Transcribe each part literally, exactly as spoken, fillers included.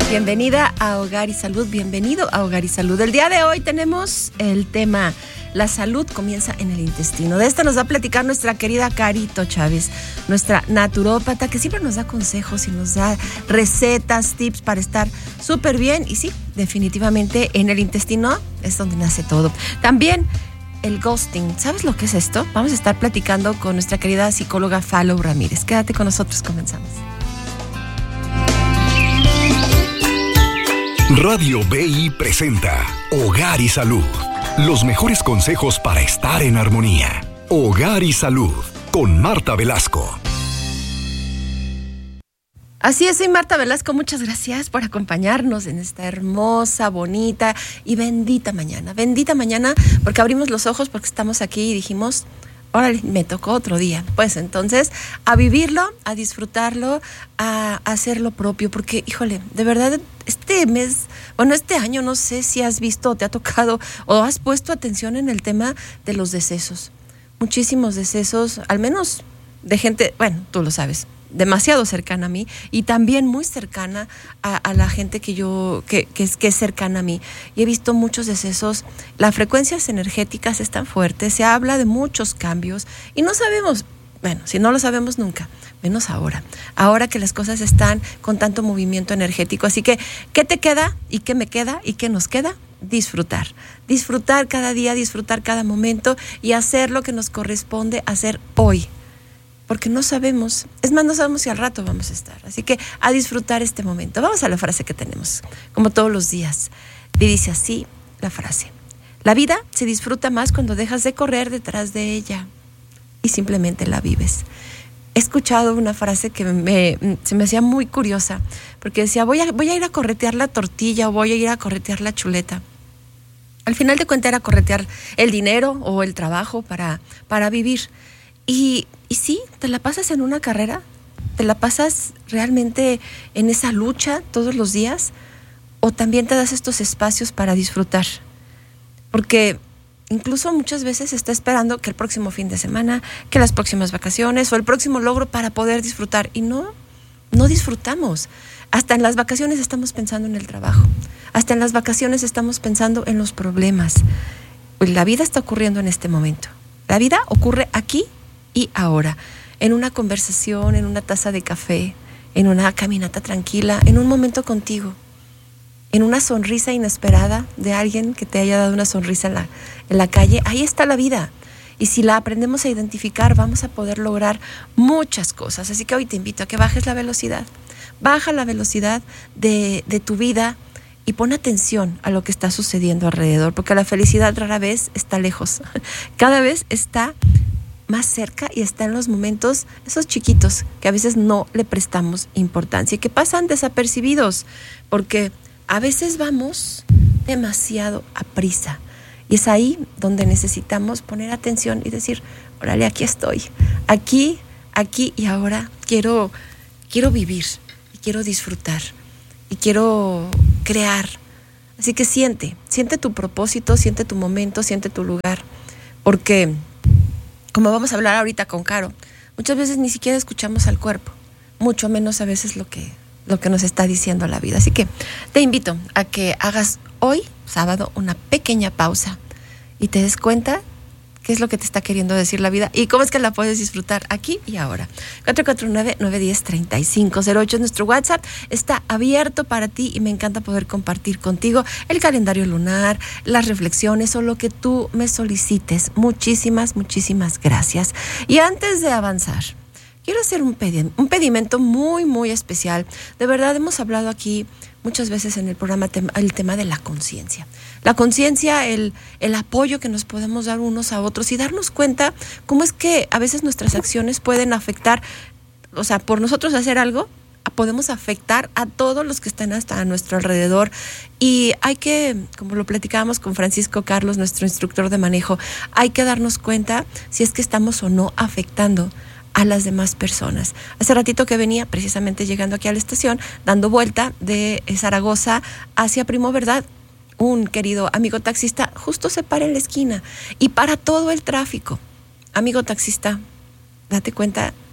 Bienvenida a Hogar y Salud, bienvenido a Hogar y Salud. El día de hoy tenemos el tema, la salud comienza en el intestino. De esto nos va a platicar nuestra querida Carito Chávez, nuestra naturópata, que siempre nos da consejos y nos da recetas, tips para estar súper bien. Y sí, definitivamente en el intestino es donde nace todo. También el ghosting, ¿sabes lo que es esto? Vamos a estar platicando con nuestra querida psicóloga Falo Ramírez. Quédate con nosotros, comenzamos. Radio B I presenta Hogar y Salud. Los mejores consejos para estar en armonía. Hogar y Salud, con Marta Velasco. Así es, soy Marta Velasco. Muchas gracias por acompañarnos en esta hermosa, bonita y bendita mañana. Bendita mañana porque abrimos los ojos, porque estamos aquí y dijimos, órale, me tocó otro día. Pues entonces, a vivirlo, a disfrutarlo, a hacer lo propio, porque, híjole, de verdad, este mes, bueno, este año, no sé si has visto o te ha tocado o has puesto atención en el tema de los decesos. Muchísimos decesos, al menos de gente, bueno, tú lo sabes, demasiado cercana a mí y también muy cercana a, a la gente que yo que, que, es, que es cercana a mí, y he visto muchos decesos. Las frecuencias energéticas están fuertes, se habla de muchos cambios y no sabemos, bueno, si no lo sabemos nunca, menos ahora ahora que las cosas están con tanto movimiento energético. Así que, ¿qué te queda y qué me queda y qué nos queda? Disfrutar, disfrutar cada día, disfrutar cada momento y hacer lo que nos corresponde hacer hoy, porque no sabemos, es más, no sabemos si al rato vamos a estar. Así que a disfrutar este momento. Vamos a la frase que tenemos, como todos los días. Y dice así la frase: la vida se disfruta más cuando dejas de correr detrás de ella y simplemente la vives. He escuchado una frase que me, se me hacía muy curiosa, porque decía, voy a, voy a ir a corretear la tortilla o voy a ir a corretear la chuleta. Al final de cuentas era corretear el dinero o el trabajo para, para vivir. Y, y sí, te la pasas en una carrera, te la pasas realmente en esa lucha todos los días, o también te das estos espacios para disfrutar, porque incluso muchas veces se está esperando que el próximo fin de semana, que las próximas vacaciones o el próximo logro para poder disfrutar, y no, no disfrutamos. Hasta en las vacaciones estamos pensando en el trabajo, hasta en las vacaciones estamos pensando en los problemas. Pues la vida está ocurriendo en este momento, la vida ocurre aquí y ahora, en una conversación, en una taza de café, en una caminata tranquila, en un momento contigo, en una sonrisa inesperada de alguien que te haya dado una sonrisa en la, en la calle. Ahí está la vida. Y si la aprendemos a identificar, vamos a poder lograr muchas cosas. Así que hoy te invito a que bajes la velocidad. Baja la velocidad de, de tu vida y pon atención a lo que está sucediendo alrededor, porque la felicidad rara vez está lejos. Cada vez está más cerca y está en los momentos, esos chiquitos que a veces no le prestamos importancia y que pasan desapercibidos, porque a veces vamos demasiado a prisa. Y es ahí donde necesitamos poner atención y decir, órale, aquí estoy, aquí, aquí y ahora quiero, quiero vivir y quiero disfrutar y quiero crear. Así que siente, siente tu propósito, siente tu momento, siente tu lugar, porque como vamos a hablar ahorita con Caro, muchas veces ni siquiera escuchamos al cuerpo, mucho menos a veces lo que, lo que nos está diciendo la vida. Así que te invito a que hagas hoy, sábado, una pequeña pausa y te des cuenta qué es lo que te está queriendo decir la vida y cómo es que la puedes disfrutar aquí y ahora. cuatro cuatro nueve, nueve uno cero, tres cinco cero ocho, nuestro WhatsApp está abierto para ti y me encanta poder compartir contigo el calendario lunar, las reflexiones o lo que tú me solicites. Muchísimas, muchísimas gracias. Y antes de avanzar, quiero hacer un, pedi- un pedimento muy, muy especial. De verdad, hemos hablado aquí muchas veces en el programa tem- el tema de la conciencia. La conciencia, el, el apoyo que nos podemos dar unos a otros y darnos cuenta cómo es que a veces nuestras acciones pueden afectar, o sea, por nosotros hacer algo, podemos afectar a todos los que están hasta a nuestro alrededor. Y hay que, como lo platicábamos con Francisco Carlos, nuestro instructor de manejo, hay que darnos cuenta si es que estamos o no afectando a las demás personas. Hace ratito que venía precisamente llegando aquí a la estación, dando vuelta de Zaragoza hacia Primo Verdad, un querido amigo taxista justo se para en la esquina y para todo el tráfico. Amigo taxista, date cuenta que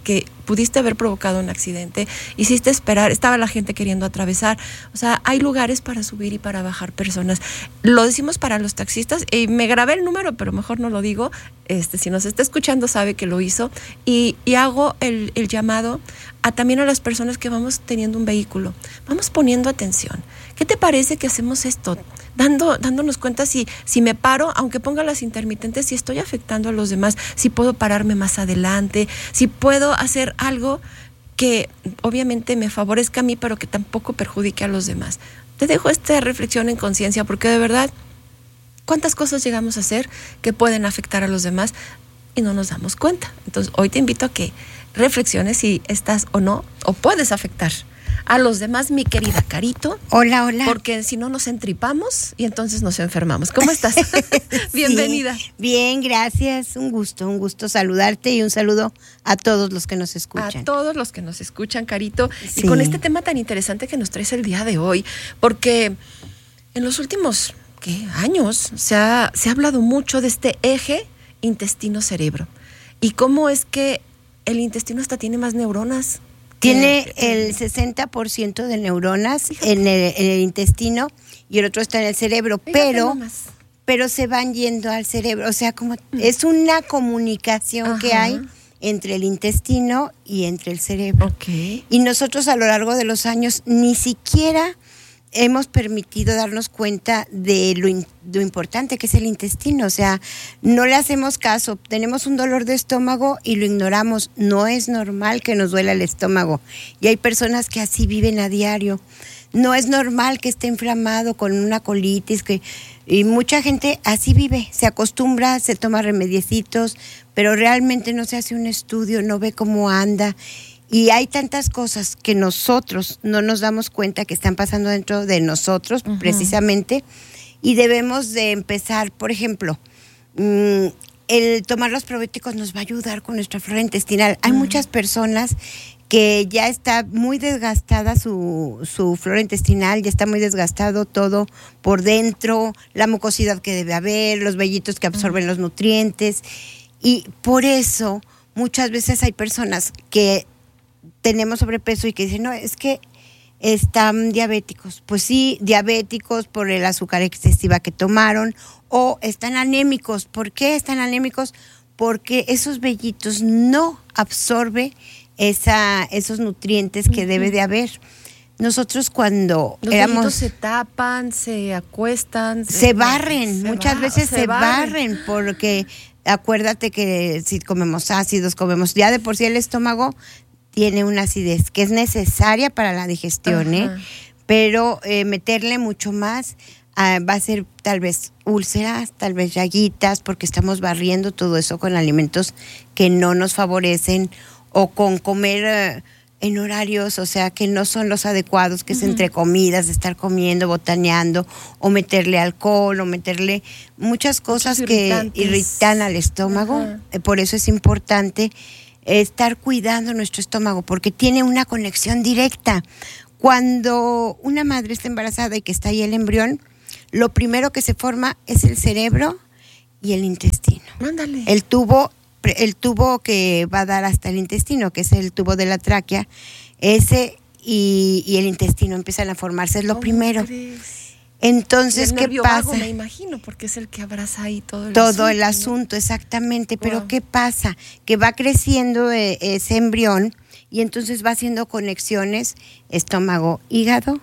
pudiste haber provocado un accidente, hiciste esperar, estaba la gente queriendo atravesar. O sea, hay lugares para subir y para bajar personas. Lo decimos para los taxistas, y me grabé el número, pero mejor no lo digo. Este, si nos está escuchando sabe que lo hizo. Y, y hago el, el llamado a también a las personas que vamos teniendo un vehículo. Vamos poniendo atención. ¿Qué te parece que hacemos esto? Dando, dándonos cuenta si, si me paro, aunque ponga las intermitentes, si estoy afectando a los demás, si puedo pararme más adelante, si puedo hacer algo que obviamente me favorezca a mí, pero que tampoco perjudique a los demás. Te dejo esta reflexión en conciencia, porque de verdad, ¿cuántas cosas llegamos a hacer que pueden afectar a los demás y no nos damos cuenta? Entonces, hoy te invito a que reflexiones si estás o no, o puedes afectar a los demás, mi querida Carito. Hola, hola. Porque si no nos entripamos y entonces nos enfermamos. ¿Cómo estás? Bienvenida. Sí, bien, gracias. Un gusto, un gusto saludarte y un saludo a todos los que nos escuchan. A todos los que nos escuchan, Carito. Sí. Y con este tema tan interesante que nos traes el día de hoy, porque en los últimos ¿qué? años se ha, se ha hablado mucho de este eje intestino-cerebro. Y cómo es que el intestino hasta tiene más neuronas. Tiene el sesenta por ciento de neuronas en el, en el intestino y el otro está en el cerebro, pero, pero se van yendo al cerebro. O sea, como mm. es una comunicación Ajá. que hay entre el intestino y entre el cerebro. Okay. Y nosotros a lo largo de los años ni siquiera hemos permitido darnos cuenta de lo, in, lo importante que es el intestino. O sea, no le hacemos caso. Tenemos un dolor de estómago y lo ignoramos. No es normal que nos duela el estómago. Y hay personas que así viven a diario. No es normal que esté inflamado con una colitis. Que, y mucha gente así vive. Se acostumbra, se toma remediecitos, pero realmente no se hace un estudio, no ve cómo anda. Y hay tantas cosas que nosotros no nos damos cuenta que están pasando dentro de nosotros, uh-huh. precisamente, y debemos de empezar, por ejemplo, mmm, el tomar los probióticos nos va a ayudar con nuestra flora intestinal. Uh-huh. Hay muchas personas que ya está muy desgastada su, su flora intestinal, ya está muy desgastado todo por dentro, la mucosidad que debe haber, los vellitos que absorben uh-huh. los nutrientes, y por eso muchas veces hay personas que tenemos sobrepeso y que dicen, no, es que están diabéticos. Pues sí, diabéticos por el azúcar excesiva que tomaron, o están anémicos. ¿Por qué están anémicos? Porque esos vellitos no absorbe esa, esos nutrientes que uh-huh. debe de haber. Nosotros cuando Los éramos... vellitos se tapan, se acuestan. Se, se barren, se muchas va, veces se, se barren. barren porque acuérdate que si comemos ácidos, comemos ya de por sí el estómago tiene una acidez que es necesaria para la digestión, ¿eh? Pero eh, meterle mucho más uh, va a ser tal vez úlceras, tal vez llaguitas, porque estamos barriendo todo eso con alimentos que no nos favorecen o con comer uh, en horarios, o sea, que no son los adecuados, que uh-huh. es entre comidas, de estar comiendo, botaneando, o meterle alcohol, o meterle muchas cosas Muchos que irritan al estómago. Uh-huh. Eh, por eso es importante estar cuidando nuestro estómago, porque tiene una conexión directa. Cuando una madre está embarazada y que está ahí el embrión, lo primero que se forma es el cerebro y el intestino. Mándale. El tubo, el tubo que va a dar hasta el intestino, que es el tubo de la tráquea, ese y, y el intestino empiezan a formarse, es lo primero. Crees? Entonces, ¿qué pasa? Vago, me imagino, porque es el que abraza ahí todo el todo asunto. Todo el asunto, ¿no? Exactamente. Pero wow. ¿qué pasa? Que va creciendo eh, ese embrión y entonces va haciendo conexiones estómago-hígado,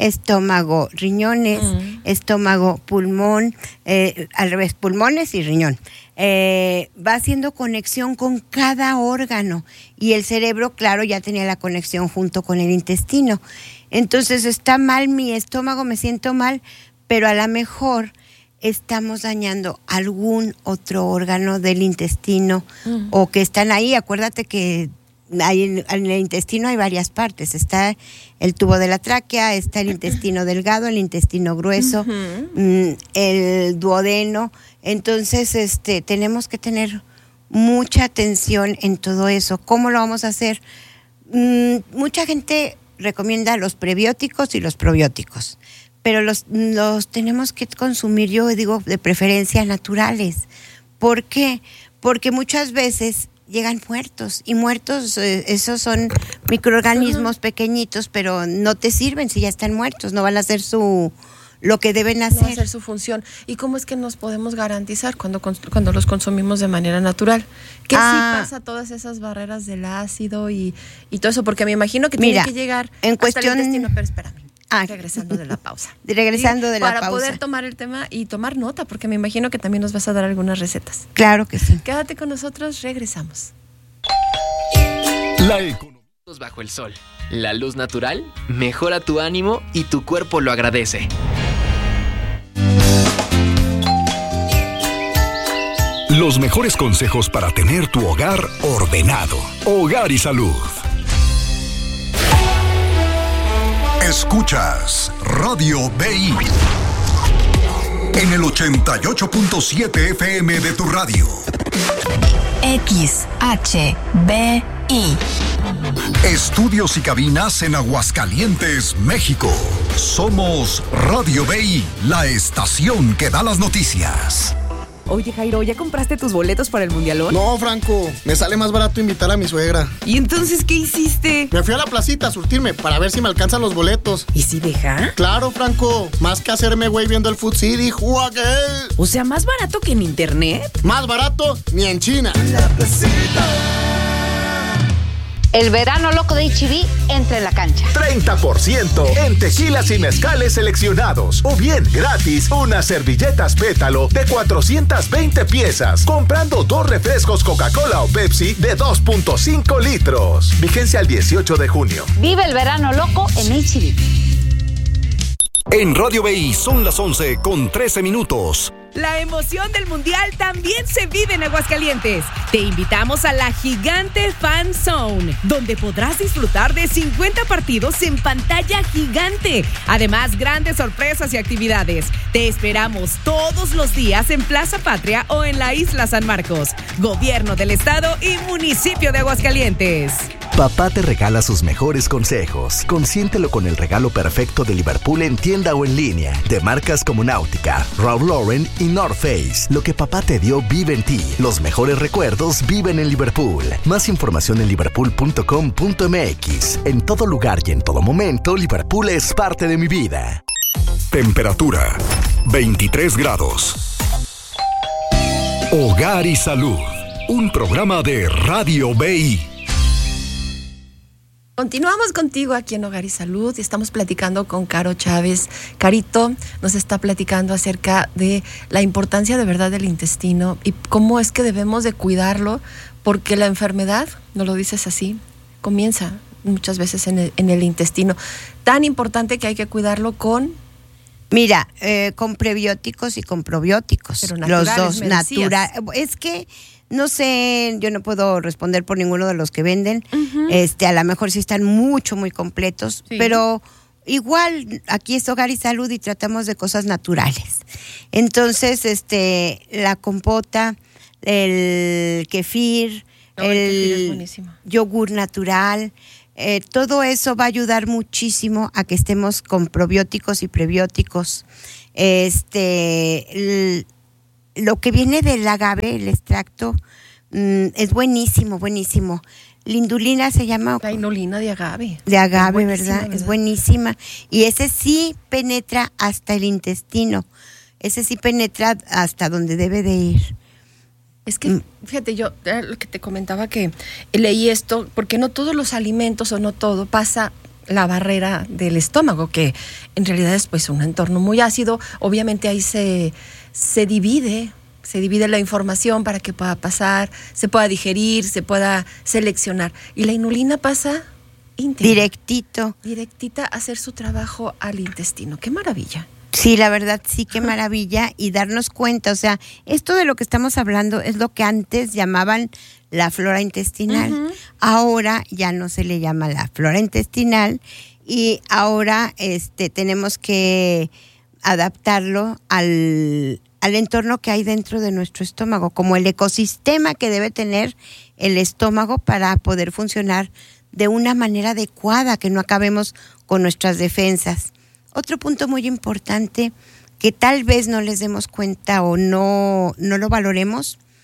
estómago-riñones, mm. estómago-pulmón, eh, al revés, pulmones y riñón. Eh, va haciendo conexión con cada órgano y el cerebro, claro, ya tenía la conexión junto con el intestino. Entonces está mal mi estómago, me siento mal, pero a lo mejor estamos dañando algún otro órgano del intestino uh-huh. o que están ahí. Acuérdate que hay, en el intestino hay varias partes. Está el tubo de la tráquea, está el intestino delgado, el intestino grueso, uh-huh. el duodeno. Entonces este, tenemos que tener mucha atención en todo eso. ¿Cómo lo vamos a hacer? Mm, mucha gente recomienda los prebióticos y los probióticos, pero los, los tenemos que consumir, yo digo, de preferencia naturales. ¿Por qué? Porque muchas veces llegan muertos. Y muertos, eh, esos son microorganismos uh-huh. pequeñitos, pero no te sirven si ya están muertos, no van a hacer su lo que deben hacer. No hacer su función. ¿Y cómo es que nos podemos garantizar cuando, cuando los consumimos de manera natural? Que ah, sí pasa todas esas barreras del ácido y, y todo eso, porque me imagino que mira, tiene que llegar en hasta cuestión, el intestino, pero espérame. Ah, regresando de la pausa. Regresando de la para pausa. Para poder tomar el tema y tomar nota, porque me imagino que también nos vas a dar algunas recetas. Claro que sí. Quédate con nosotros, regresamos. La economía bajo el sol. La luz natural mejora tu ánimo y tu cuerpo lo agradece. Los mejores consejos para tener tu hogar ordenado. Hogar y Salud. Escuchas Radio B I en el ochenta y ocho punto siete F M de tu radio. X H B I. Estudios y cabinas en Aguascalientes, México. Somos Radio B I, la estación que da las noticias. Oye, Jairo, ¿ya compraste tus boletos para el Mundialón? No, Franco, me sale más barato invitar a mi suegra. ¿Y entonces qué hiciste? Me fui a la placita a surtirme para ver si me alcanzan los boletos. ¿Y si deja? Claro, Franco, más que hacerme güey viendo el Food City, ¡juague! O sea, ¿más barato que en internet? Más barato ni en China. La placita. El verano loco de H E B entra en la cancha. treinta por ciento en tequilas y mezcales seleccionados. O bien, gratis, unas servilletas pétalo de cuatrocientas veinte piezas. Comprando dos refrescos Coca-Cola o Pepsi de dos punto cinco litros. Vigencia al dieciocho de junio. Vive el verano loco en H E B. En Radio B I son las once con trece minutos. La emoción del Mundial también se vive en Aguascalientes. Te invitamos a la Gigante Fan Zone, donde podrás disfrutar de cincuenta partidos en pantalla gigante. Además, grandes sorpresas y actividades. Te esperamos todos los días en Plaza Patria o en la Isla San Marcos. Gobierno del Estado y Municipio de Aguascalientes. Papá te regala sus mejores consejos. Consiéntelo con el regalo perfecto de Liverpool en tienda o en línea. De marcas como Náutica, Ralph Lauren y North Face. Lo que papá te dio vive en ti. Los mejores recuerdos viven en Liverpool. Más información en liverpool punto com punto m x. En todo lugar y en todo momento, Liverpool es parte de mi vida. Temperatura veintitrés grados. Hogar y Salud. Un programa de Radio B I. Continuamos contigo aquí en Hogar y Salud y estamos platicando con Caro Chávez. Carito nos está platicando acerca de la importancia de verdad del intestino y cómo es que debemos de cuidarlo, porque la enfermedad, no lo dices así, comienza muchas veces en el, en el intestino. Tan importante que hay que cuidarlo con... Mira, eh, con prebióticos y con probióticos. Pero naturales, los dos naturales. Es que... No sé, yo no puedo responder por ninguno de los que venden. Uh-huh. Este, a lo mejor sí están mucho, muy completos, sí. Pero igual aquí es Hogar y Salud y tratamos de cosas naturales. Entonces, este, la compota, el kefir, oh, el, el kefir yogur natural, eh, todo eso va a ayudar muchísimo a que estemos con probióticos y prebióticos. Este, el, Lo que viene del agave, el extracto, mmm, es buenísimo, buenísimo. La indulina se llama... La inulina de agave. De agave, ¿verdad? ¿verdad? Es buenísima. Y ese sí penetra hasta el intestino. Ese sí penetra hasta donde debe de ir. Es que, fíjate, yo lo que te comentaba que leí esto, porque no todos los alimentos o no todo pasa la barrera del estómago, que en realidad es pues un entorno muy ácido. Obviamente ahí se... se divide, se divide la información para que pueda pasar, se pueda digerir, se pueda seleccionar. Y la inulina pasa íntegra, directito. Directita a hacer su trabajo al intestino. ¡Qué maravilla! Sí, la verdad, sí, qué maravilla. Y darnos cuenta, o sea, esto de lo que estamos hablando es lo que antes llamaban la flora intestinal. Uh-huh. Ahora ya no se le llama la flora intestinal y ahora este tenemos que adaptarlo al, al entorno que hay dentro de nuestro estómago, como el ecosistema que debe tener el estómago para poder funcionar de una manera adecuada, que no acabemos con nuestras defensas. Otro punto muy importante que tal vez no les demos cuenta o no, no lo valoremos,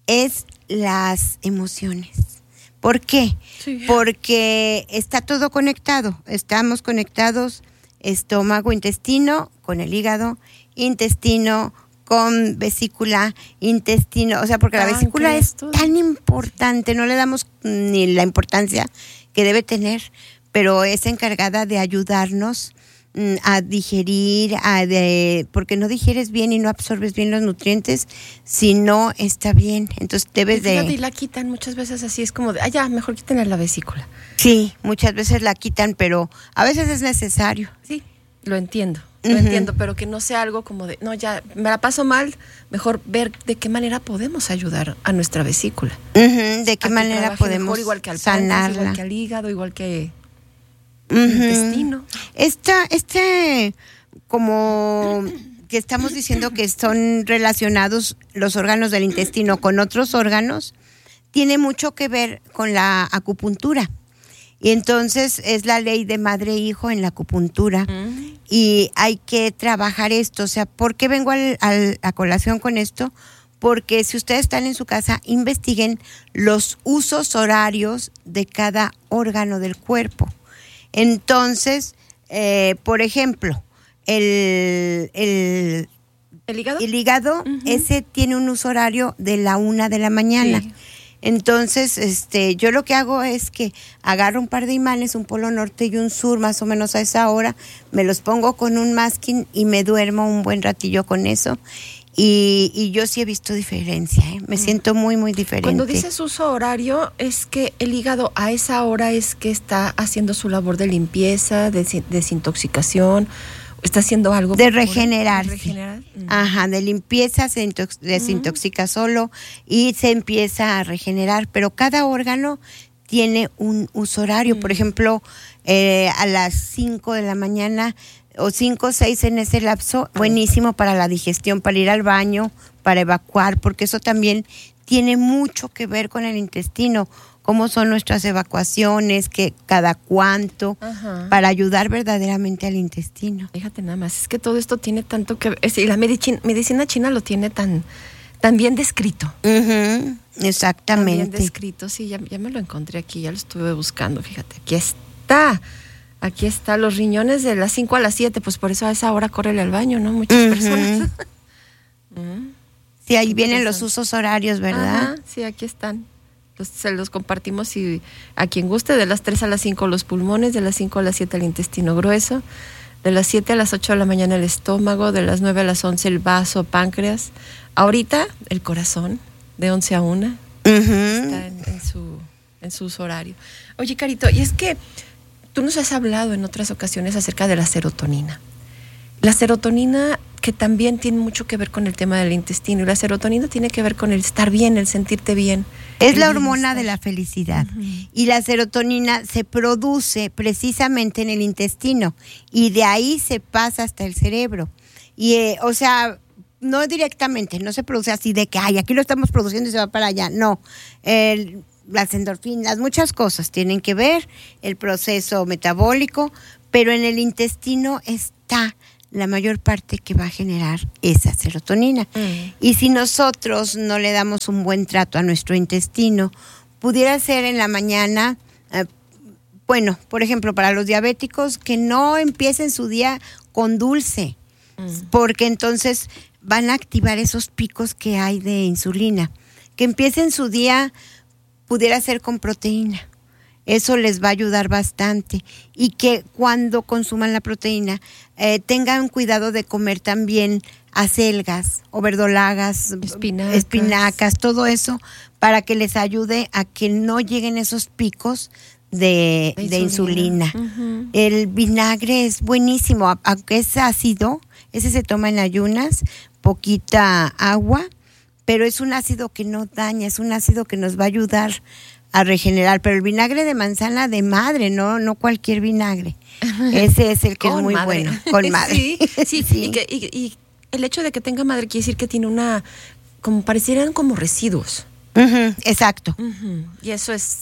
es las emociones. ¿Por qué? Sí. Porque está todo conectado. Estamos conectados estómago, intestino con el hígado, intestino con vesícula, intestino, o sea, porque la vesícula es tan importante, no le damos ni la importancia que debe tener, pero es encargada de ayudarnos a digerir, a de, porque no digieres bien y no absorbes bien los nutrientes si no está bien. Entonces debes y fíjate, de... Y la quitan muchas veces así, es como de, ah, ya, mejor quítenle la vesícula. Sí, muchas veces la quitan, pero a veces es necesario. Sí, lo entiendo, lo uh-huh. entiendo, pero que no sea algo como de, no, ya, me la paso mal, mejor ver de qué manera podemos ayudar a nuestra vesícula. Uh-huh. De qué manera podemos mejor, igual que al sanarla. páncreas, igual que al hígado, igual que... Uh-huh. intestino. Esta, este, como que estamos diciendo que son relacionados los órganos del intestino con otros órganos, tiene mucho que ver con la acupuntura. Y entonces es la ley de madre-hijo en la acupuntura. Uh-huh. Y hay que trabajar esto. O sea, ¿por qué vengo al, al, a colación con esto? Porque si ustedes están en su casa, investiguen los usos horarios de cada órgano del cuerpo. Entonces, eh, por ejemplo, el, el, ¿El hígado, el hígado uh-huh. ese tiene un uso horario de la una de la mañana. Sí. Entonces, este, yo lo que hago es que agarro un par de imanes, un polo norte y un sur, más o menos a esa hora, me los pongo con un masking y me duermo un buen ratillo con eso. Y, y yo sí he visto diferencia, ¿eh? Me mm. siento muy, muy diferente. Cuando dices uso horario, es que el hígado a esa hora es que está haciendo su labor de limpieza, de des- desintoxicación, está haciendo algo... De regenerar. De regenerar. Mm. Ajá, de limpieza, se intox- desintoxica mm. solo y se empieza a regenerar, pero cada órgano tiene un uso horario. Mm. Por ejemplo, eh, a las cinco de la mañana... o cinco o seis en ese lapso, buenísimo para la digestión, para ir al baño, para evacuar, porque eso también tiene mucho que ver con el intestino, cómo son nuestras evacuaciones, que cada cuánto, Ajá. para ayudar verdaderamente al intestino. Fíjate nada más, es que todo esto tiene tanto que ver, es decir, la medicina, medicina china lo tiene tan, tan bien descrito. Uh-huh. Exactamente. Tan bien descrito, sí, ya, ya me lo encontré aquí, ya lo estuve buscando, fíjate, aquí está. Aquí está, los riñones de las cinco a las siete, pues por eso a esa hora córrele al baño, ¿no? Muchas uh-huh. personas. uh-huh. Sí, ahí vienen los usos horarios, ¿verdad? Ajá, sí, aquí están. Los, se los compartimos y a quien guste, de las tres a las cinco los pulmones, de las cinco a las siete el intestino grueso, de las siete a las ocho de la mañana el estómago, de las nueve a las once el vaso, páncreas. Ahorita el corazón, de once a una, uh-huh. está en, en, su, en su uso horario. Oye, Carito, y es que tú nos has hablado en otras ocasiones acerca de la serotonina. La serotonina que también tiene mucho que ver con el tema del intestino. Y la serotonina tiene que ver con el estar bien, el sentirte bien. Es la hormona de la felicidad. Uh-huh. Y la serotonina se produce precisamente en el intestino. Y de ahí se pasa hasta el cerebro. Y, eh, o sea, no directamente, no se produce así de que, ay, aquí lo estamos produciendo y se va para allá. No, el... las endorfinas, muchas cosas tienen que ver, el proceso metabólico, pero en el intestino está la mayor parte que va a generar esa serotonina. Mm. Y si nosotros no le damos un buen trato a nuestro intestino, pudiera ser en la mañana, eh, bueno, por ejemplo, para los diabéticos, que no empiecen su día con dulce, mm. porque entonces van a activar esos picos que hay de insulina. Que empiecen su día pudiera ser con proteína. Eso les va a ayudar bastante. Y que cuando consuman la proteína, eh, tengan cuidado de comer también acelgas o verdolagas, espinacas. espinacas, todo eso, para que les ayude a que no lleguen esos picos de, de, de insulina. Uh-huh. El vinagre es buenísimo, aunque es ácido, ese se toma en ayunas, poquita agua, pero es un ácido que no daña, es un ácido que nos va a ayudar a regenerar. Pero el vinagre de manzana de madre, no, no cualquier vinagre. Ese es el que con es muy madre. bueno, con madre. Sí, sí, sí. Y, que, y, y el hecho de que tenga madre quiere decir que tiene una, como parecieran como residuos. Uh-huh, exacto. Uh-huh. Y eso es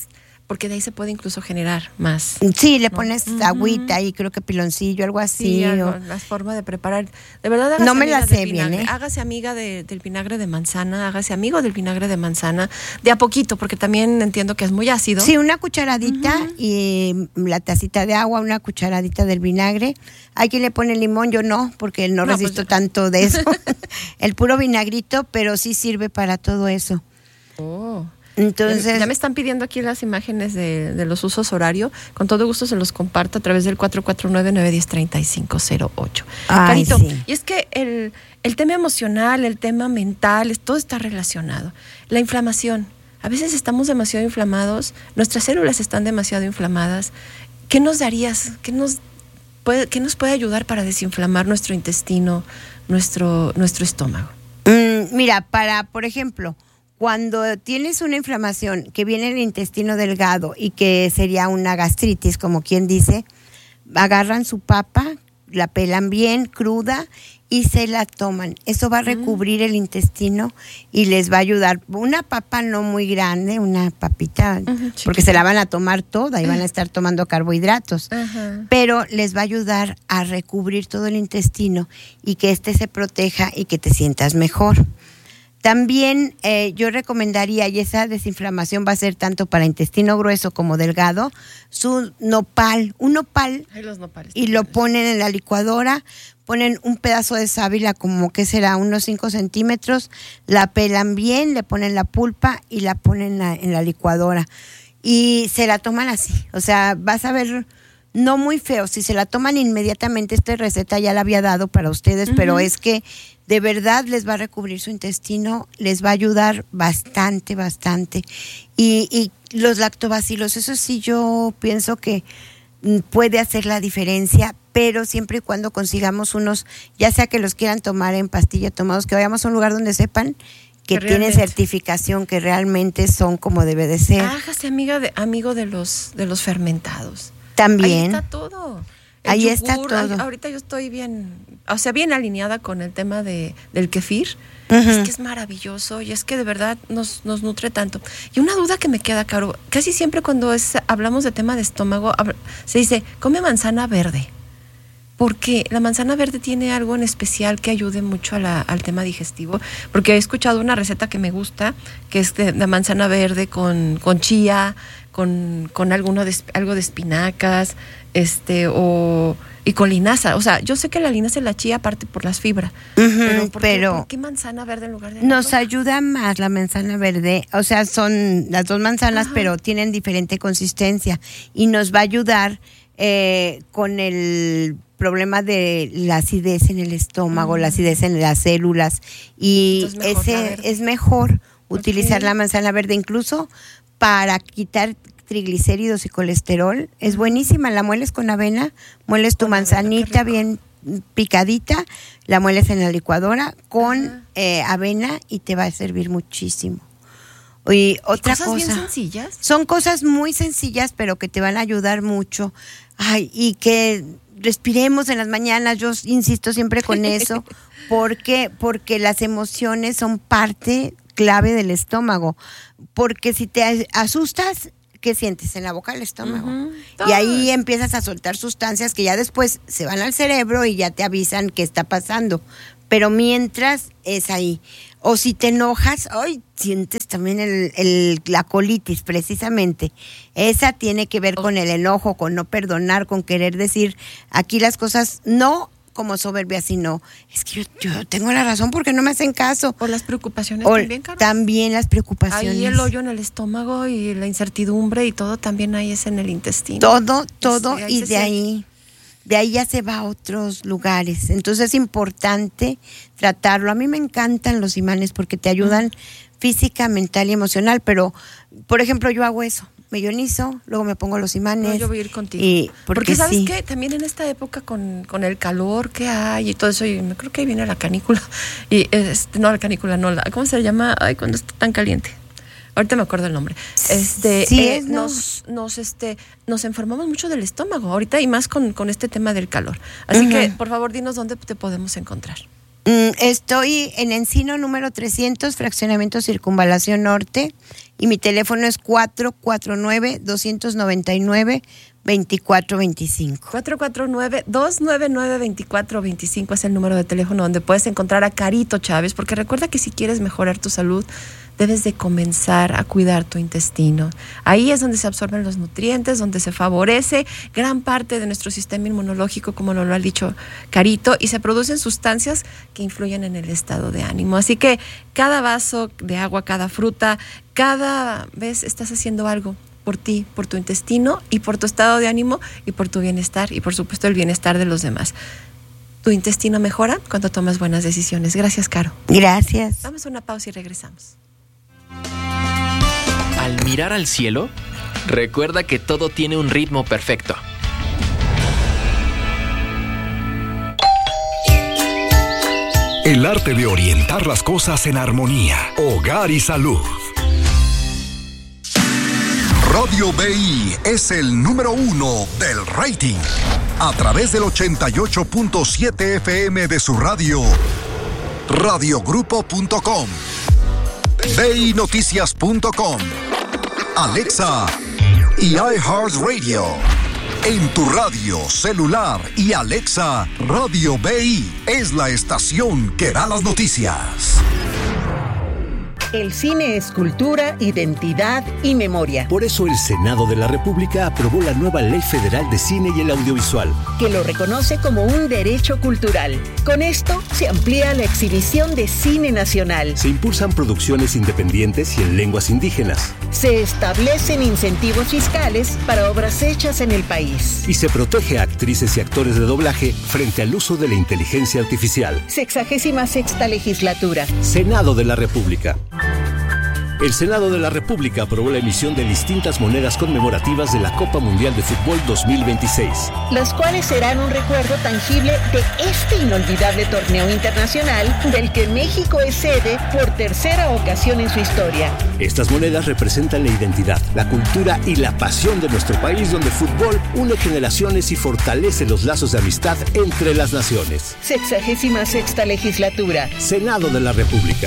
porque de ahí se puede incluso generar más. Sí, le pones ¿no? agüita y creo que piloncillo, algo así. Sí, algo, o... la forma de preparar. De verdad, hágase no me la sé bien, ¿eh? Hágase amiga de, del vinagre de manzana, hágase amigo del vinagre de manzana, de a poquito, porque también entiendo que es muy ácido. Sí, una cucharadita uh-huh. y la tacita de agua, una cucharadita del vinagre. Hay quien le pone limón, yo no, porque no, no resisto pues tanto de eso. El puro vinagrito, pero sí sirve para todo eso. Oh. Entonces, ya me están pidiendo aquí las imágenes de, de los usos horario. Con todo gusto se los comparto a través del cuatro cuatro nueve, nueve uno cero, tres cinco cero ocho. Ay, Carito, sí. Y es que el, el tema emocional, el tema mental, todo está relacionado. La inflamación. A veces estamos demasiado inflamados, nuestras células están demasiado inflamadas. ¿Qué nos darías? ¿Qué nos puede, qué nos puede ayudar para desinflamar nuestro intestino, nuestro, nuestro estómago? Mm, mira, para, por ejemplo, cuando tienes una inflamación que viene en el intestino delgado y que sería una gastritis, como quien dice, agarran su papa, la pelan bien cruda y se la toman. Eso va a recubrir mm. el intestino y les va a ayudar. Una papa no muy grande, una papita, uh-huh, porque se la van a tomar toda y van a estar tomando carbohidratos, uh-huh. pero les va a ayudar a recubrir todo el intestino y que éste se proteja y que te sientas mejor. También eh, yo recomendaría, y esa desinflamación va a ser tanto para intestino grueso como delgado, su nopal, un nopal, Ay, los nopales, y lo ponen en la licuadora, ponen un pedazo de sábila como que será unos cinco centímetros, la pelan bien, le ponen la pulpa y la ponen en la, en la licuadora y se la toman así. O sea, vas a ver, no muy feo, si se la toman inmediatamente, esta receta ya la había dado para ustedes, uh-huh. pero es que de verdad les va a recubrir su intestino, les va a ayudar bastante, bastante. Y, y los lactobacilos, eso sí yo pienso que puede hacer la diferencia, pero siempre y cuando consigamos unos, ya sea que los quieran tomar en pastilla tomados, que vayamos a un lugar donde sepan que, que tienen certificación, que realmente son como debe de ser. Hágase amiga de, amigo de los, de los fermentados. También. Ahí está todo. El Ahí yogur, está todo. Ay, ahorita yo estoy bien, o sea, bien alineada con el tema de, del kefir. Uh-huh. Es que es maravilloso y es que de verdad nos, nos nutre tanto. Y una duda que me queda, Caro, casi siempre cuando es, hablamos de tema de estómago, se dice, come manzana verde. Porque la manzana verde tiene algo en especial que ayude mucho a la, al tema digestivo. Porque he escuchado una receta que me gusta, que es de, de manzana verde con, con chía, con, con alguno de, algo de espinacas, este, o y con linaza. O sea, yo sé que la linaza y la chía aparte por las fibras. Uh-huh, pero, ¿por, pero qué, ¿por qué manzana verde en lugar de nos roja? ayuda más la manzana verde. O sea, son las dos manzanas, ajá, pero tienen diferente consistencia. Y nos va a ayudar eh, con el problema de la acidez en el estómago, mm. la acidez en las células. Y ese es mejor utilizar okay. la manzana verde, incluso para quitar triglicéridos y colesterol. Es buenísima, la mueles con avena, mueles tu con manzanita avena, bien picadita, la mueles en la licuadora con eh, avena y te va a servir muchísimo. Y otra cosas cosa, bien sencillas. Son cosas muy sencillas, pero que te van a ayudar mucho. Ay, y que respiremos en las mañanas, yo insisto siempre con eso, porque porque las emociones son parte clave del estómago, porque si te asustas, ¿qué sientes? En la boca del estómago. Uh-huh. Y ahí empiezas a soltar sustancias que ya después se van al cerebro y ya te avisan qué está pasando. Pero mientras es ahí. O si te enojas, ay, sientes también el, el, la colitis, precisamente. Esa tiene que ver con el enojo, con no perdonar, con querer decir aquí las cosas no como soberbia, sino es que yo, yo tengo la razón porque no me hacen caso. O las preocupaciones o también, Carlos. También las preocupaciones. Ahí el hoyo en el estómago y la incertidumbre y todo también ahí es en el intestino. Todo, todo, es, y de ahí, de ahí ya se va a otros lugares. Entonces es importante tratarlo. A mí me encantan los imanes porque te ayudan uh-huh. física, mental y emocional, pero, por ejemplo, yo hago eso. Me ionizo, luego me pongo los imanes. No, yo voy a ir contigo. Y porque, porque ¿sabes sí. qué? También en esta época con, con el calor que hay y todo eso, y me creo que ahí viene la canícula. Y este, no, la canícula, no, la, ¿cómo se llama? Ay, cuando está tan caliente. Ahorita me acuerdo el nombre. Este, sí, eh, es, nos, no. nos, este, nos enfermamos mucho del estómago ahorita y más con, con este tema del calor. Así uh-huh. que, por favor, dinos dónde te podemos encontrar. Mm, estoy en Encino número trescientos, fraccionamiento Circunvalación Norte, y mi teléfono es cuatro cuatro nueve, dos nueve nueve, dos cuatro dos cinco. cuatro cuatro nueve, dos nueve nueve, dos cuatro dos cinco es el número de teléfono donde puedes encontrar a Carito Chávez, porque recuerda que si quieres mejorar tu salud, debes de comenzar a cuidar tu intestino. Ahí es donde se absorben los nutrientes, donde se favorece gran parte de nuestro sistema inmunológico, como nos lo ha dicho Carito, y se producen sustancias que influyen en el estado de ánimo. Así que cada vaso de agua, cada fruta, cada vez estás haciendo algo por ti, por tu intestino y por tu estado de ánimo y por tu bienestar y por supuesto el bienestar de los demás. Tu intestino mejora cuando tomas buenas decisiones. Gracias, Caro. Gracias. Damos una pausa y regresamos. Al mirar al cielo, recuerda que todo tiene un ritmo perfecto. El arte de orientar las cosas en armonía. Hogar y salud. Radio B I es el número uno del rating. A través del ochenta y ocho punto siete F M de su radio, radiogrupo punto com, B I Noticias punto com, Alexa y iHeartRadio. En tu radio, celular y Alexa, Radio B I es la estación que da las noticias. El cine es cultura, identidad y memoria. Por eso el Senado de la República aprobó la nueva Ley Federal de Cine y el Audiovisual, que lo reconoce como un derecho cultural. Con esto se amplía la exhibición de cine nacional. Se impulsan producciones independientes y en lenguas indígenas. Se establecen incentivos fiscales para obras hechas en el país. Y se protege a actrices y actores de doblaje frente al uso de la inteligencia artificial. Sexagésima sexta legislatura. Senado de la República. El Senado de la República aprobó la emisión de distintas monedas conmemorativas de la Copa Mundial de Fútbol dos mil veintiséis. Las cuales serán un recuerdo tangible de este inolvidable torneo internacional del que México es sede por tercera ocasión en su historia. Estas monedas representan la identidad, la cultura y la pasión de nuestro país, donde el fútbol une generaciones y fortalece los lazos de amistad entre las naciones. Sexagésima sexta legislatura. Senado de la República.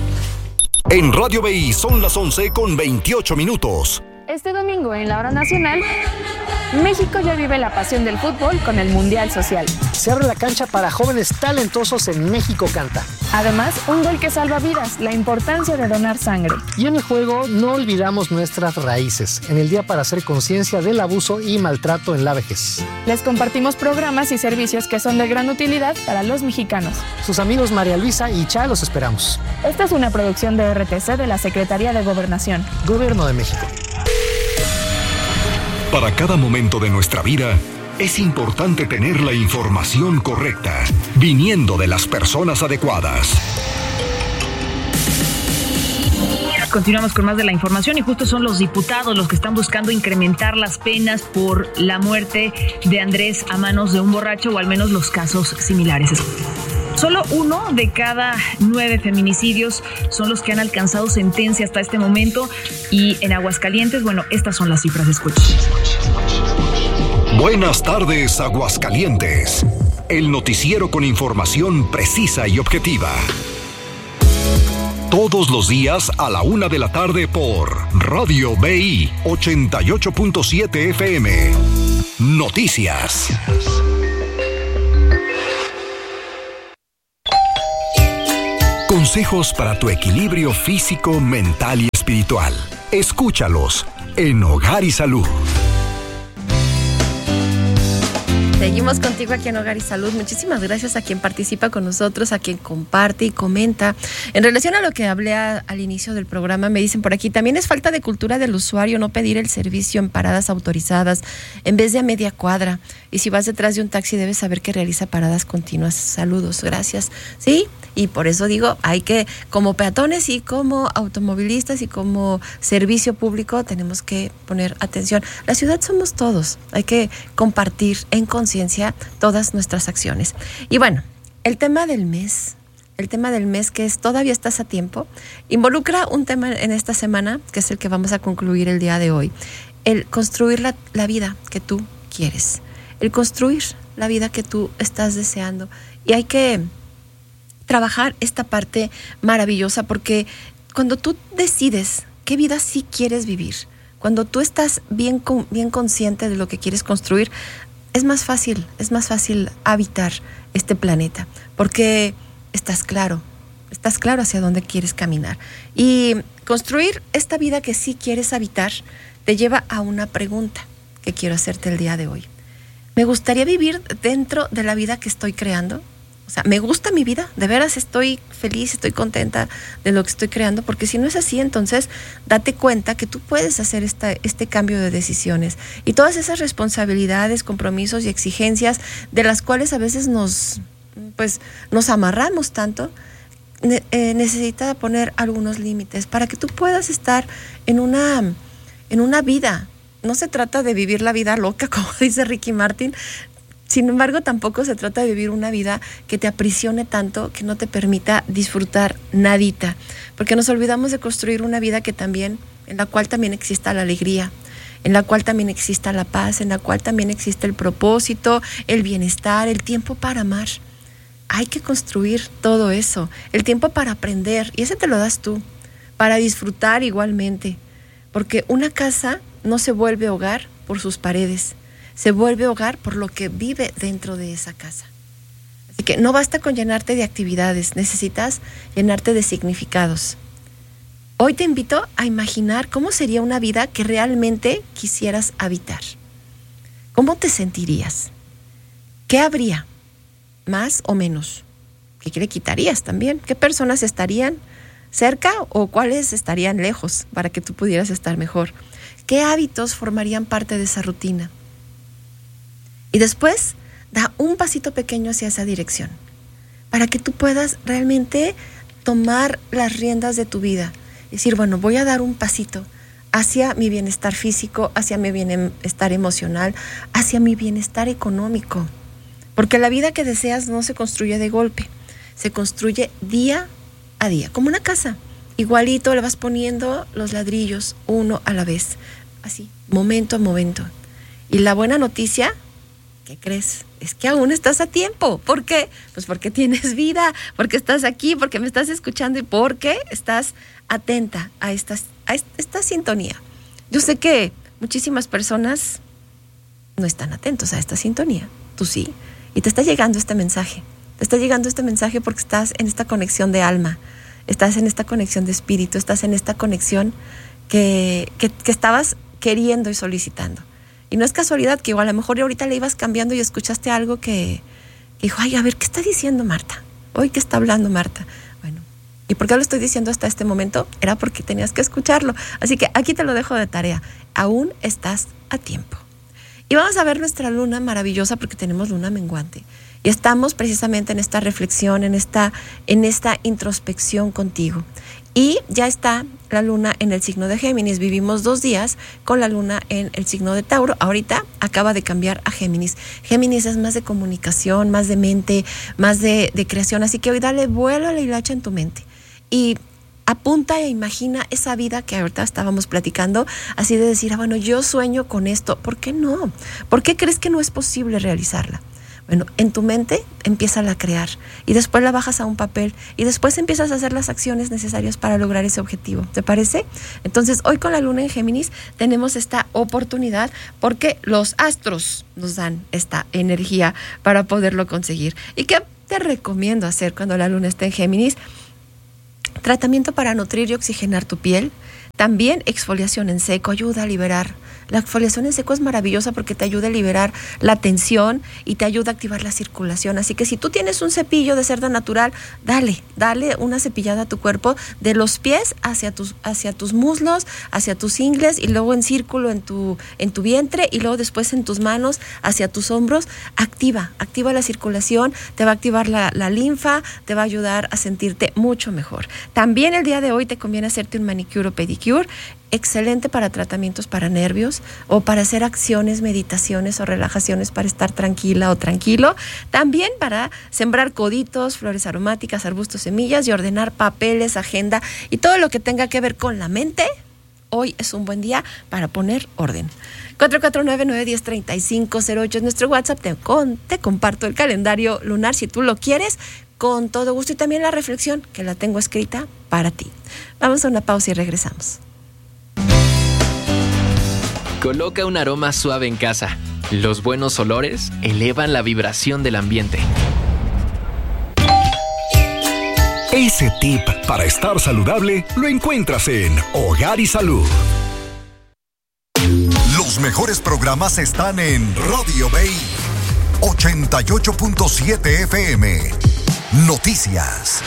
En Radio B I son las once con veintiocho minutos. Este domingo en la hora nacional, México ya vive la pasión del fútbol con el Mundial Social. Se abre la cancha para jóvenes talentosos en México Canta. Además, un gol que salva vidas, la importancia de donar sangre. Y en el juego no olvidamos nuestras raíces, en el día para hacer conciencia del abuso y maltrato en la vejez. Les compartimos programas y servicios que son de gran utilidad para los mexicanos. Sus amigos María Luisa y Cha los esperamos. Esta es una producción de R T C de la Secretaría de Gobernación. Gobierno de México. Para cada momento de nuestra vida, es importante tener la información correcta, viniendo de las personas adecuadas. Continuamos con más de la información y justo son los diputados los que están buscando incrementar las penas por la muerte de Andrés a manos de un borracho, o al menos los casos similares. Solo uno de cada nueve feminicidios son los que han alcanzado sentencia hasta este momento, y en Aguascalientes, bueno, estas son las cifras. Escuchen. Buenas tardes, Aguascalientes. El noticiero con información precisa y objetiva. Todos los días a la una de la tarde por Radio B I ochenta y ocho punto siete F M. Noticias. Consejos para tu equilibrio físico, mental y espiritual. Escúchalos en Hogar y Salud. Seguimos contigo aquí en Hogar y Salud. Muchísimas gracias a quien participa con nosotros, a quien comparte y comenta. En relación a lo que hablé a, al inicio del programa, me dicen por aquí, también es falta de cultura del usuario no pedir el servicio en paradas autorizadas en vez de a media cuadra. Y si vas detrás de un taxi, debes saber que realiza paradas continuas. Saludos, gracias. Sí, y por eso digo, hay que, como peatones y como automovilistas y como servicio público, tenemos que poner atención. La ciudad somos todos. Hay que compartir en conciencia todas nuestras acciones. Y bueno, el tema del mes, el tema del mes que es todavía estás a tiempo, involucra un tema en esta semana, que es el que vamos a concluir el día de hoy. El construir la, la vida que tú quieres. El construir la vida que tú estás deseando. Y hay que trabajar esta parte maravillosa, porque cuando tú decides qué vida sí quieres vivir. Cuando tú estás bien, bien consciente de lo que quieres construir, es más fácil, es más fácil habitar este planeta, porque estás claro, estás claro hacia dónde quieres caminar. Y construir esta vida que sí quieres habitar te lleva a una pregunta que quiero hacerte el día de hoy. ¿Me gustaría vivir dentro de la vida que estoy creando? O sea, ¿me gusta mi vida? ¿De veras estoy feliz, estoy contenta de lo que estoy creando? Porque si no es así, entonces date cuenta que tú puedes hacer esta, este cambio de decisiones. Y todas esas responsabilidades, compromisos y exigencias de las cuales a veces nos, pues, nos amarramos tanto, ne- eh, necesita poner algunos límites para que tú puedas estar en una, en una vida. No se trata de vivir la vida loca, como dice Ricky Martin. Sin embargo, tampoco se trata de vivir una vida que te aprisione tanto, que no te permita disfrutar nadita. Porque nos olvidamos de construir una vida que también, en la cual también exista la alegría, en la cual también exista la paz, en la cual también existe el propósito, el bienestar, el tiempo para amar. Hay que construir todo eso, el tiempo para aprender, y ese te lo das tú, para disfrutar igualmente. Porque una casa no se vuelve hogar por sus paredes, se vuelve hogar por lo que vive dentro de esa casa. Así que no basta con llenarte de actividades, necesitas llenarte de significados. Hoy te invito a imaginar cómo sería una vida que realmente quisieras habitar. ¿Cómo te sentirías? ¿Qué habría? ¿Más o menos? ¿Qué le quitarías también? ¿Qué personas estarían cerca o cuáles estarían lejos para que tú pudieras estar mejor? ¿Qué hábitos formarían parte de esa rutina? Y después, da un pasito pequeño hacia esa dirección, para que tú puedas realmente tomar las riendas de tu vida. Decir, bueno, voy a dar un pasito hacia mi bienestar físico, hacia mi bienestar emocional, hacia mi bienestar económico. Porque la vida que deseas no se construye de golpe, se construye día a día, como una casa. Igualito le vas poniendo los ladrillos uno a la vez, así, momento a momento. Y la buena noticia, ¿qué crees? Es que aún estás a tiempo. ¿Por qué? Pues porque tienes vida, porque estás aquí, porque me estás escuchando y porque estás atenta a esta, a esta sintonía. Yo sé que muchísimas personas no están atentos a esta sintonía. Tú sí. Y te está llegando este mensaje. Te está llegando este mensaje porque estás en esta conexión de alma, estás en esta conexión de espíritu, estás en esta conexión que, que, que estabas queriendo y solicitando. Y no es casualidad que igual a lo mejor ahorita le ibas cambiando y escuchaste algo que, que dijo, ay, a ver, ¿qué está diciendo Marta? Hoy, ¿qué está hablando Marta? Bueno, ¿y por qué lo estoy diciendo hasta este momento? Era porque tenías que escucharlo. Así que aquí te lo dejo de tarea. Aún estás a tiempo. Y vamos a ver nuestra luna maravillosa porque tenemos luna menguante. Y estamos precisamente en esta reflexión, en esta, en esta introspección contigo. Y ya está la luna en el signo de Géminis. Vivimos dos días con la luna en el signo de Tauro. Ahorita acaba de cambiar a Géminis. Géminis es más de comunicación, más de mente, más de, de creación. Así que hoy dale vuelo a la hilacha en tu mente. Y apunta e imagina esa vida que ahorita estábamos platicando, así de decir, ah, bueno, yo sueño con esto. ¿Por qué no? ¿Por qué crees que no es posible realizarla? Bueno, en tu mente empieza a crear y después la bajas a un papel y después empiezas a hacer las acciones necesarias para lograr ese objetivo. ¿Te parece? Entonces, hoy con la luna en Géminis tenemos esta oportunidad porque los astros nos dan esta energía para poderlo conseguir. ¿Y qué te recomiendo hacer cuando la luna está en Géminis? Tratamiento para nutrir y oxigenar tu piel. También exfoliación en seco ayuda a liberar. La exfoliación en seco es maravillosa porque te ayuda a liberar la tensión y te ayuda a activar la circulación. Así que si tú tienes un cepillo de cerdo natural, dale, dale una cepillada a tu cuerpo de los pies hacia tus, hacia tus muslos, hacia tus ingles y luego en círculo en tu, en tu vientre y luego después en tus manos hacia tus hombros. Activa, activa la circulación, te va a activar la, la linfa, te va a ayudar a sentirte mucho mejor. También el día de hoy te conviene hacerte un manicure o pedicure. Excelente para tratamientos para nervios o para hacer acciones, meditaciones o relajaciones para estar tranquila o tranquilo. También para sembrar coditos, flores aromáticas, arbustos, semillas y ordenar papeles, agenda y todo lo que tenga que ver con la mente. Hoy es un buen día para poner orden. cuatro cuatro nueve, nueve uno cero, tres cinco cero ocho es nuestro WhatsApp. Te, con, te comparto el calendario lunar si tú lo quieres. Con todo gusto y también la reflexión que la tengo escrita para ti. Vamos a una pausa y regresamos. Coloca un aroma suave en casa. Los buenos olores elevan la vibración del ambiente. Ese tip para estar saludable lo encuentras en Hogar y Salud. Los mejores programas están en Radio B I ochenta y ocho punto siete F M. Noticias.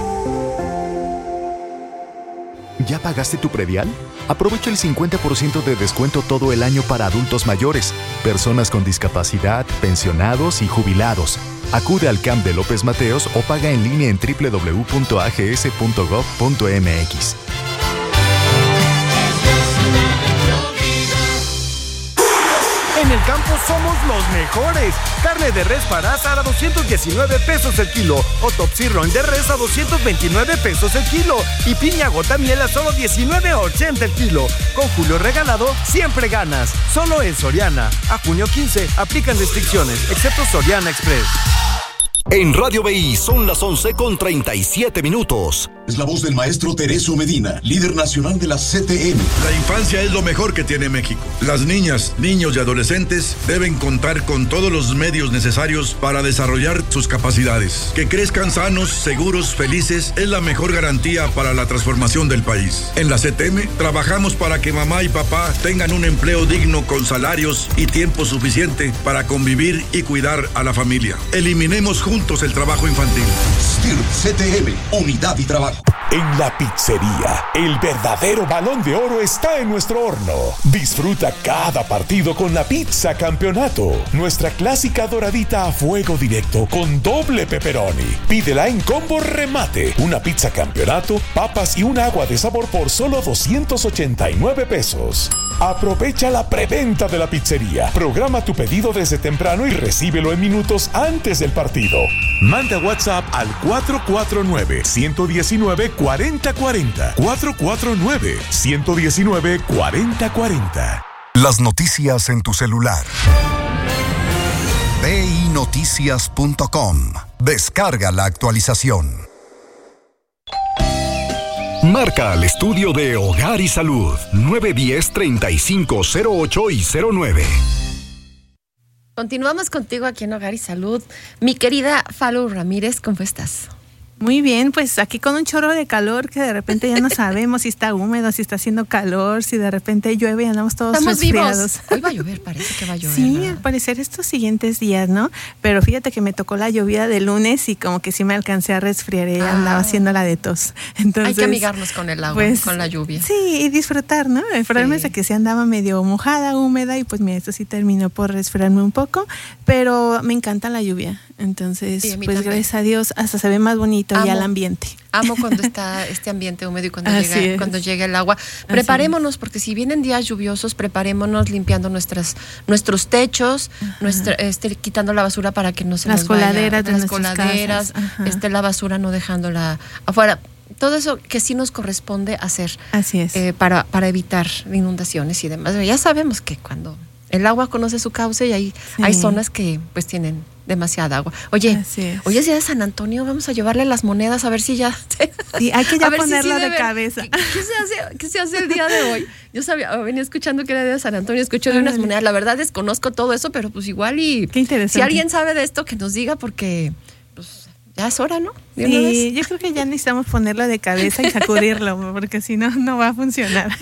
¿Ya pagaste tu predial? Aprovecha el cincuenta por ciento de descuento todo el año para adultos mayores, personas con discapacidad, pensionados y jubilados. Acude al C A M de López Mateos o paga en línea en doble u doble u doble u punto a g s punto gov punto m x. En el campo somos los mejores. Carne de res para asar a doscientos diecinueve pesos el kilo. O top sirloin de res a doscientos veintinueve pesos el kilo. Y piña gota miel a solo diecinueve ochenta el kilo. Con Julio Regalado siempre ganas. Solo en Soriana. A junio quince aplican restricciones, excepto Soriana Express. En Radio B I son las once con treinta y siete minutos. Es la voz del maestro Teresio Medina, líder nacional de la C T M. La infancia es lo mejor que tiene México. Las niñas, niños y adolescentes deben contar con todos los medios necesarios para desarrollar sus capacidades. Que crezcan sanos, seguros, felices es la mejor garantía para la transformación del país. En la C T M trabajamos para que mamá y papá tengan un empleo digno con salarios y tiempo suficiente para convivir y cuidar a la familia. Eliminemos juntos el trabajo infantil. S T I R C T M, unidad y trabajo. En la pizzería, el verdadero Balón de Oro está en nuestro horno. Disfruta cada partido con la pizza Campeonato, nuestra clásica doradita a fuego directo con doble pepperoni. Pídela en combo remate, una pizza Campeonato, papas y un agua de sabor por solo doscientos ochenta y nueve pesos. Aprovecha la preventa de la pizzería. Programa tu pedido desde temprano y recíbelo en minutos antes del partido. Manda WhatsApp al cuatro cuatro nueve, uno uno nueve, cuatro cero cuatro cero. cuatro cuatro nueve, uno uno nueve, cuatro cero cuatro cero. Las noticias en tu celular. B I noticias punto com. Descarga la actualización. Marca al estudio de Hogar y Salud nueve uno cero, treinta y cinco cero ocho y cero nueve. Continuamos contigo aquí en Hogar y Salud. Mi querida Falu Ramírez, ¿cómo estás? Muy bien, pues aquí con un chorro de calor que de repente ya no sabemos si está húmedo, si está haciendo calor, si de repente llueve y andamos todos Estamos resfriados. Vivos. Hoy va a llover, parece que va a llover. Sí, ¿verdad? al parecer estos siguientes días, ¿no? Pero fíjate que me tocó la lluvia de lunes y como que sí me alcancé a resfriar y ah. andaba haciendo la de tos. Entonces, hay que amigarnos con el agua, pues, con la lluvia. Sí, y disfrutar, ¿no? El problema sí. es que sí andaba medio mojada, húmeda y pues mira, esto sí terminó por resfriarme un poco, pero me encanta la lluvia. Entonces, sí, pues también. Gracias a Dios hasta se ve más bonito Amo. ya el ambiente. Amo cuando está este ambiente húmedo y cuando llega, cuando llega el agua. Preparémonos, porque si vienen días lluviosos, preparémonos limpiando nuestras, nuestros techos, nuestra, este, quitando la basura para que no se las nos coladeras vaya, de las coladeras, este, la basura no dejándola afuera. Todo eso que sí nos corresponde hacer. Así es. Eh, para, para evitar inundaciones y demás. Ya sabemos que cuando el agua conoce su cauce y hay, sí. hay zonas que pues tienen demasiada agua. Oye, hoy es día de San Antonio, vamos a llevarle las monedas a ver si ya... Sí, hay que ya ponerlo si sí de cabeza. ¿Qué, qué, se hace, ¿Qué se hace el día de hoy? Yo sabía, venía escuchando que era día de San Antonio, escuché de unas monedas, la verdad desconozco todo eso, pero pues igual y... Qué interesante. Si alguien sabe de esto, que nos diga, porque pues ya es hora, ¿no? Sí, yo creo que ya necesitamos ponerlo de cabeza y sacudirlo, porque si no, no va a funcionar.